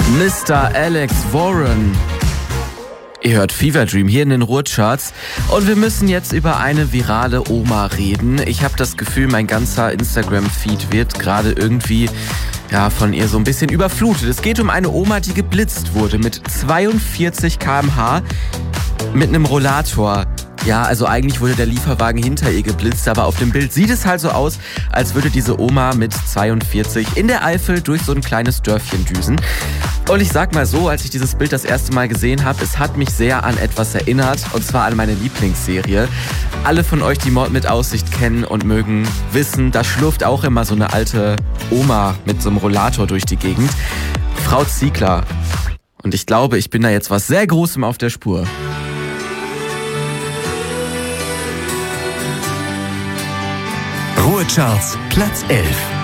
Mr. Alex Warren. Ihr hört Fever Dream hier in den Ruhrcharts und wir müssen jetzt über eine virale Oma reden. Ich habe das Gefühl, mein ganzer Instagram-Feed wird gerade irgendwie von ihr so ein bisschen überflutet. Es geht um eine Oma, die geblitzt wurde mit 42 km/h mit einem Rollator. Ja, also eigentlich wurde der Lieferwagen hinter ihr geblitzt, aber auf dem Bild sieht es halt so aus, als würde diese Oma mit 42 in der Eifel durch so ein kleines Dörfchen düsen. Und ich sag mal so, als ich dieses Bild das erste Mal gesehen habe, es hat mich sehr an etwas erinnert, und zwar an meine Lieblingsserie. Alle von euch, die Mord mit Aussicht kennen und mögen, wissen, da schlurft auch immer so eine alte Oma mit so einem Rollator durch die Gegend. Frau Ziegler. Und ich glaube, ich bin da jetzt was sehr Großem auf der Spur. Ruhrcharts Platz 11.